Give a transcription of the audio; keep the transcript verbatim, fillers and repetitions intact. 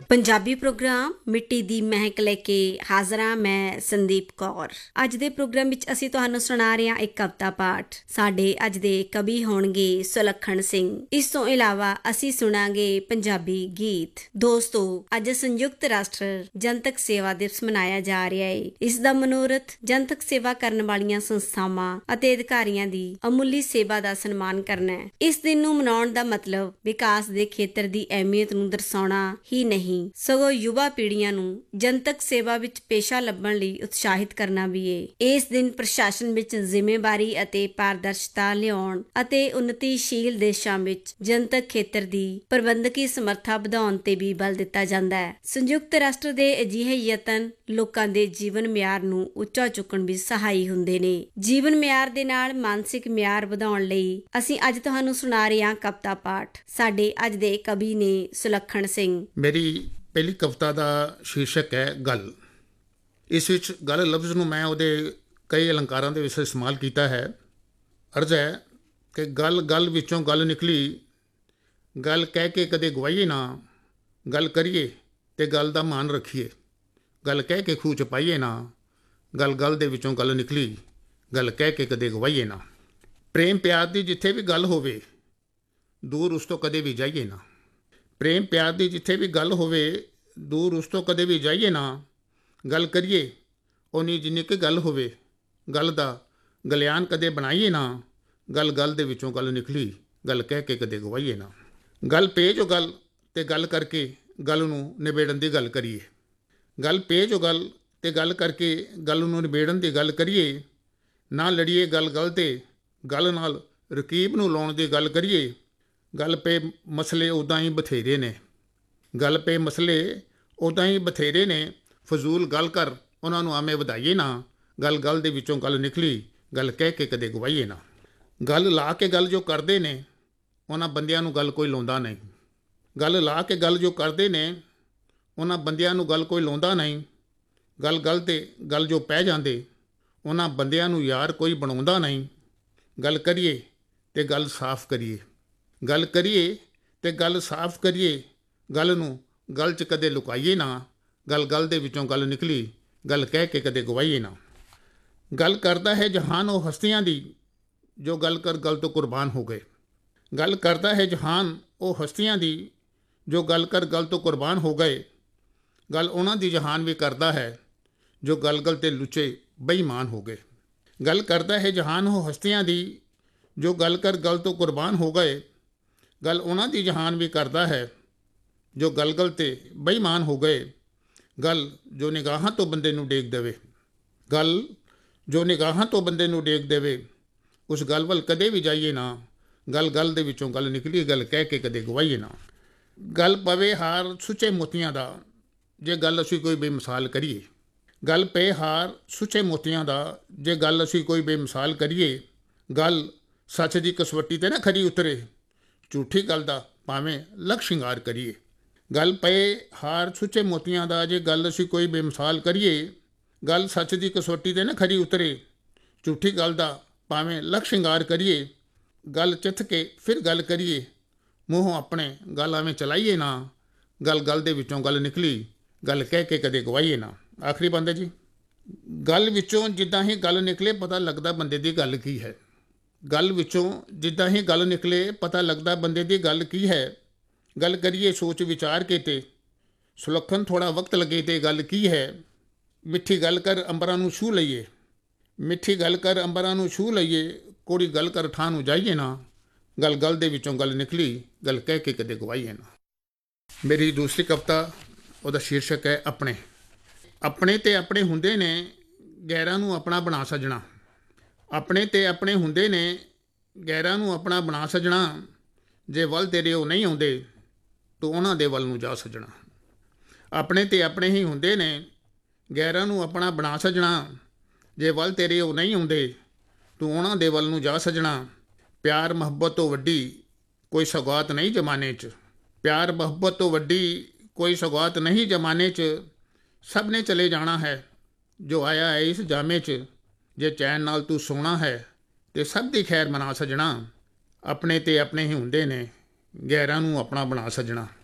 Punjabi programme मिट्टी दी महक लेके हाज़र हाँ मैं संदीप कौर। अज दे प्रोग्राम विच असीं तुहानूं सुणा रहे हां एक कविता पाठ। साडे अज दे कवि होणगे सुलखण सिंह। इस तों इलावा असीं सुणांगे पंजाबी गीत। दोस्तो, अज संयुक्त राष्ट्र जनतक सेवा दिवस मनाया जा रहा है। इस दा मनोरथ जनतक सेवा करन वालियां संस्थावां अते अधिकारियां दी अमुल्ली सेवा दा सन्मान करना है। इस दिन नूं मनाउण दा मतलब विकास दे खेतर दी अहमियत नूं दर्शाउणा ही नहीं, सगों युवा पीढ़ियां नूं जनतक सेवा विच पेशा लभण लई उत्साहित करना भी है। इस दिन प्रशासन विच जिम्मेवारी अते पारदर्शिता लियाउण अते उन्नतिशील देशां विच जनतक खेतर दी प्रबंधकी समर्था ਵਧਾਉਣ ते भी बल दिता जांदा है। संयुक्त राष्ट्र दे अजिहे यतन लोकां दे जीवन मियार नूं ਉੱਚਾ ਚੁੱਕਣ ਵਿੱਚ ਸਹਾਈ ਹੁੰਦੇ ਨੇ। ਜੀਵਨ ਮਿਆਰ ਦੇ ਨਾਲ ਮਾਨਸਿਕ ਮਿਆਰ ਵਧਾਉਣ ਲਈ ਅਸੀਂ ਅੱਜ ਤੁਹਾਨੂੰ ਸੁਣਾ ਰਹੇ ਹਾਂ ਕਵਿਤਾ ਪਾਠ। ਸਾਡੇ ਅੱਜ ਦੇ ਕਵੀ ਨੇ ਸੁਲੱਖਣ ਸਿੰਘ। ਮੇਰੀ ਪਹਿਲੀ ਕਵਿਤਾ ਦਾ ਸ਼ੀਰਸ਼ਕ ਹੈ ਗੱਲ। ਇਸ ਵਿੱਚ ਗੱਲ ਲਫ਼ਜ਼ ਨੂੰ ਮੈਂ ਉਹਦੇ ਕਈ ਅਲੰਕਾਰਾਂ ਦੇ ਵਿੱਚ ਇਸਤੇਮਾਲ ਕੀਤਾ ਹੈ। ਅਰਜ਼ ਹੈ ਕਿ ਗੱਲ ਗੱਲ ਵਿੱਚੋਂ ਗੱਲ ਨਿਕਲੀ, ਗੱਲ ਕਹਿ ਕੇ ਕਦੇ ਗਵਾਈਏ ਨਾ, ਗੱਲ ਕਰੀਏ ਤੇ ਗੱਲ ਦਾ ਮਾਨ ਰੱਖੀਏ, ਗੱਲ ਕਹਿ ਕੇ ਖੂਹ 'ਚ ਪਾਈਏ ਨਾ, ਗੱਲ ਗੱਲ ਦੇ ਵਿੱਚੋਂ ਗੱਲ ਨਿਕਲੀ, ਗੱਲ ਕਹਿ ਕੇ ਕਦੇ ਗਵਾਈਏ ਨਾ। ਪ੍ਰੇਮ ਪਿਆਰ ਦੀ ਜਿੱਥੇ ਵੀ ਗੱਲ ਹੋਵੇ, ਦੂਰ ਉਸ ਤੋਂ ਕਦੇ ਵੀ ਜਾਈਏ ਨਾ। ਪ੍ਰੇਮ ਪਿਆਰ ਦੀ ਜਿੱਥੇ ਵੀ ਗੱਲ ਹੋਵੇ, ਦੂਰ ਉਸ ਤੋਂ ਕਦੇ ਵੀ ਜਾਈਏ ਨਾ। ਗੱਲ ਕਰੀਏ ਉਨੀ ਜਿੰਨੀ ਕਿ ਗੱਲ ਹੋਵੇ, ਗੱਲ ਦਾ ਗਲਿਆਨ ਕਦੇ ਬਣਾਈਏ ਨਾ। ਗੱਲ ਗੱਲ ਦੇ ਵਿੱਚੋਂ ਗੱਲ ਨਿਕਲੀ, ਗੱਲ ਕਹਿ ਕੇ ਕਦੇ ਗਵਾਈਏ ਨਾ। ਗੱਲ ਪੇ ਜੋ ਗੱਲ ਅਤੇ ਗੱਲ ਕਰਕੇ ਗੱਲ ਨੂੰ ਨਿਬੇੜਨ ਦੀ ਗੱਲ ਕਰੀਏ। ਗੱਲ ਪੇ ਜੋ ਗੱਲ ਅਤੇ ਗੱਲ ਕਰਕੇ ਗੱਲ ਨੂੰ ਨਿਬੇੜਨ ਦੀ ਗੱਲ ਕਰੀਏ। ਨਾ ਲੜੀਏ ਗੱਲ ਗੱਲ 'ਤੇ, ਗੱਲ ਨਾਲ ਰਕੀਬ ਨੂੰ ਲਾਉਣ ਦੀ ਗੱਲ ਕਰੀਏ। ਗੱਲ ਪੇ ਮਸਲੇ ਉੱਦਾਂ ਹੀ ਬਥੇਰੇ ਨੇ, ਗੱਲ ਪੇ ਮਸਲੇ ਉੱਦਾਂ ਹੀ ਬਥੇਰੇ ਨੇ। ਫਜ਼ੂਲ ਗੱਲ ਕਰ ਉਹਨਾਂ ਨੂੰ ਆਵੇਂ ਵਧਾਈਏ ਨਾ। ਗੱਲ ਗੱਲ ਦੇ ਵਿੱਚੋਂ ਗੱਲ ਨਿਕਲੀ, ਗੱਲ ਕਹਿ ਕੇ ਕਦੇ ਗਵਾਈਏ ਨਾ। ਗੱਲ ਲਾ ਕੇ ਗੱਲ ਜੋ ਕਰਦੇ ਨੇ, ਉਹਨਾਂ ਬੰਦਿਆਂ ਨੂੰ ਗੱਲ ਕੋਈ ਲਾਉਂਦਾ ਨਹੀਂ। ਗੱਲ ਲਾ ਕੇ ਗੱਲ ਜੋ ਕਰਦੇ ਨੇ, ਉਹਨਾਂ ਬੰਦਿਆਂ ਨੂੰ ਗੱਲ ਕੋਈ ਲਾਉਂਦਾ ਨਹੀਂ। ਗੱਲ ਗੱਲ 'ਤੇ ਗੱਲ ਜੋ ਪੈ ਜਾਂਦੇ, ਉਹਨਾਂ ਬੰਦਿਆਂ ਨੂੰ ਯਾਰ ਕੋਈ ਬਣਾਉਂਦਾ ਨਹੀਂ। ਗੱਲ ਕਰੀਏ ਅਤੇ ਗੱਲ ਸਾਫ਼ ਕਰੀਏ, ਗੱਲ ਕਰੀਏ ਅਤੇ ਗੱਲ ਸਾਫ਼ ਕਰੀਏ। ਗੱਲ ਨੂੰ ਗੱਲ 'ਚ ਕਦੇ ਲੁਕਾਈਏ ਨਾ। ਗੱਲ ਗੱਲ ਦੇ ਵਿੱਚੋਂ ਗੱਲ ਨਿਕਲੀ, ਗੱਲ ਕਹਿ ਕੇ ਕਦੇ ਗਵਾਈਏ ਨਾ। ਗੱਲ ਕਰਦਾ ਹੈ ਜਹਾਨ ਉਹ ਹਸਤੀਆਂ ਦੀ, ਜੋ ਗੱਲ ਕਰ ਗੱਲ ਤੋਂ ਕੁਰਬਾਨ ਹੋ ਗਏ। ਗੱਲ ਕਰਦਾ ਹੈ ਜਹਾਨ ਉਹ ਹਸਤੀਆਂ ਦੀ, ਜੋ ਗੱਲ ਕਰ ਗੱਲ ਤੋਂ ਕੁਰਬਾਨ ਹੋ ਗਏ। ਗੱਲ ਉਹਨਾਂ ਦੀ ਜਹਾਨ ਵੀ ਕਰਦਾ ਹੈ, ਜੋ ਗੱਲ ਗੱਲ 'ਤੇ ਲੁੱਚੇ ਬੇਈਮਾਨ ਹੋ ਗਏ। ਗੱਲ ਕਰਦਾ ਹੈ ਜਹਾਨ ਉਹ ਹਸਤੀਆਂ ਦੀ, ਜੋ ਗੱਲ ਕਰ ਗੱਲ ਤੋਂ ਕੁਰਬਾਨ ਹੋ ਗਏ। ਗੱਲ ਉਹਨਾਂ ਦੀ ਜਹਾਨ ਵੀ ਕਰਦਾ ਹੈ, ਜੋ ਗੱਲ ਗੱਲ 'ਤੇ ਬੇਈਮਾਨ ਹੋ ਗਏ। ਗੱਲ ਜੋ ਨਿਗਾਹਾਂ ਤੋਂ ਬੰਦੇ ਨੂੰ ਡੇਗ ਦੇਵੇ, ਗੱਲ ਜੋ ਨਿਗਾਹਾਂ ਤੋਂ ਬੰਦੇ ਨੂੰ ਡੇਗ ਦੇਵੇ, ਉਸ ਗੱਲ ਵੱਲ ਕਦੇ ਵੀ ਜਾਈਏ ਨਾ। ਗੱਲ ਗੱਲ ਦੇ ਵਿੱਚੋਂ ਗੱਲ ਨਿਕਲੀ, ਗੱਲ ਕਹਿ ਕੇ ਕਦੇ ਗਵਾਈਏ ਨਾ। ਗੱਲ ਪਵੇ ਹਾਰ ਸੁੱਚੇ ਮੋਤੀਆਂ ਦਾ, ਜੇ ਗੱਲ ਅਸੀਂ ਕੋਈ ਬੇਮਿਸਾਲ ਕਰੀਏ। ਗੱਲ ਪਏ ਹਾਰ ਸੁੱਚੇ ਮੋਤੀਆਂ ਦਾ, ਜੇ ਗੱਲ ਅਸੀਂ ਕੋਈ ਬੇਮਿਸਾਲ ਕਰੀਏ। ਗੱਲ ਸੱਚ ਦੀ ਕਸਵੱਟੀ 'ਤੇ ਨਾ ਖਰੀ ਉਤਰੇ, ਝੂਠੀ ਗੱਲ ਦਾ ਭਾਵੇਂ ਲੱਖ ਸ਼ਿੰਗਾਰ ਕਰੀਏ। ਗੱਲ ਪਏ ਹਾਰ ਸੁੱਚੇ ਮੋਤੀਆਂ ਦਾ, ਜੇ ਗੱਲ ਅਸੀਂ ਕੋਈ ਬੇਮਿਸਾਲ ਕਰੀਏ। ਗੱਲ ਸੱਚ ਦੀ ਕਸਵੱਟੀ 'ਤੇ ਨਾ ਖਰੀ ਉਤਰੇ, ਝੂਠੀ ਗੱਲ ਦਾ ਭਾਵੇਂ ਲੱਖ ਸ਼ਿੰਗਾਰ ਕਰੀਏ। ਗੱਲ ਚਿੱਥ ਕੇ ਫਿਰ ਗੱਲ ਕਰੀਏ, ਮੂੰਹੋਂ ਆਪਣੇ ਗੱਲ ਐਵੇਂ ਚਲਾਈਏ ਨਾ। ਗੱਲ ਗੱਲ ਦੇ ਵਿੱਚੋਂ ਗੱਲ ਨਿਕਲੀ, ਗੱਲ ਕਹਿ ਕੇ ਕਦੇ ਗਵਾਈਏ ਨਾ। ਆਖਰੀ ਬੰਦ ਹੈ ਜੀ। ਗੱਲ ਵਿੱਚੋਂ ਜਿੱਦਾਂ ਹੀ ਗੱਲ ਨਿਕਲੇ, ਪਤਾ ਲੱਗਦਾ ਬੰਦੇ ਦੀ ਗੱਲ ਕੀ ਹੈ। ਗੱਲ ਵਿੱਚੋਂ ਜਿੱਦਾਂ ਹੀ ਗੱਲ ਨਿਕਲੇ, ਪਤਾ ਲੱਗਦਾ ਬੰਦੇ ਦੀ ਗੱਲ ਕੀ ਹੈ। ਗੱਲ ਕਰੀਏ ਸੋਚ ਵਿਚਾਰ ਕੇ ਤੇ, ਸੁਲੱਖਣ ਥੋੜ੍ਹਾ ਵਕਤ ਲੱਗੇ ਤੇ ਗੱਲ ਕੀ ਹੈ। ਮਿੱਠੀ ਗੱਲ ਕਰ ਅੰਬਰਾਂ ਨੂੰ ਛੂਹ ਲਈਏ, ਮਿੱਠੀ ਗੱਲ ਕਰ ਅੰਬਰਾਂ ਨੂੰ ਛੂਹ ਲਈਏ। ਕੋੜੀ ਗੱਲ ਕਰ ਠਾਹ ਨੂੰ ਜਾਈਏ ਨਾ। ਗੱਲ ਗੱਲ ਦੇ ਵਿੱਚੋਂ ਗੱਲ ਨਿਕਲੀ, ਗੱਲ ਕਹਿ ਕੇ ਕਦੇ ਗਵਾਈਏ ਨਾ। ਮੇਰੀ ਦੂਸਰੀ ਕਵਿਤਾ, ਉਹਦਾ ਸ਼ੀਰਸ਼ਕ ਹੈ ਆਪਣੇ। ਆਪਣੇ ਤੇ ਆਪਣੇ ਹੁੰਦੇ ਨੇ, ਗੈਰਾਂ ਨੂੰ ਆਪਣਾ ਬਣਾ ਸੱਜਣਾ। ਆਪਣੇ ਤੇ ਆਪਣੇ ਹੁੰਦੇ ਨੇ, ਗੈਰਾਂ ਨੂੰ ਆਪਣਾ ਬਣਾ ਸੱਜਣਾ। ਜੇ ਵੱਲ ਤੇਰੇ ਉਹ ਨਹੀਂ ਆਉਂਦੇ, ਤੂੰ ਉਹਨਾਂ ਦੇ ਵੱਲ ਨੂੰ ਜਾ ਸੱਜਣਾ। ਆਪਣੇ ਤੇ ਆਪਣੇ ਹੀ ਹੁੰਦੇ ਨੇ, ਗੈਰਾਂ ਨੂੰ ਆਪਣਾ ਬਣਾ ਸੱਜਣਾ। ਜੇ ਵੱਲ ਤੇਰੇ ਉਹ ਨਹੀਂ ਆਉਂਦੇ, ਤੂੰ ਉਹਨਾਂ ਦੇ ਵੱਲ ਨੂੰ ਜਾ ਸੱਜਣਾ। ਪਿਆਰ ਮੁਹੱਬਤ ਤੋਂ ਵੱਡੀ ਕੋਈ ਸੌਗਾਤ ਨਹੀਂ ਜ਼ਮਾਨੇ 'ਚ, ਪਿਆਰ ਮੁਹੱਬਤ ਤੋਂ ਵੱਡੀ ਕੋਈ ਸੌਗਾਤ ਨਹੀਂ ਜ਼ਮਾਨੇ 'ਚ। ਸਭ ਨੇ ਚਲੇ ਜਾਣਾ ਹੈ ਜੋ ਆਇਆ ਹੈ ਇਸ ਜਾਮੇ 'ਚ। ਜੇ ਚੈਨ ਨਾਲ ਤੂੰ ਸੋਣਾ ਹੈ ਅਤੇ ਸਭ ਦੀ ਖੈਰ ਮਨਾ ਸੱਜਣਾ। ਆਪਣੇ ਤੇ ਆਪਣੇ ਹੀ ਹੁੰਦੇ ਨੇ, ਗੈਰਾਂ ਨੂੰ ਆਪਣਾ ਬਣਾ ਸੱਜਣਾ।